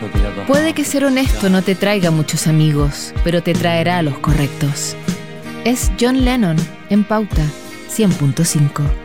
Puede que ser honesto no te traiga muchos amigos, pero te traerá a los correctos. Es John Lennon en Pauta 100.5.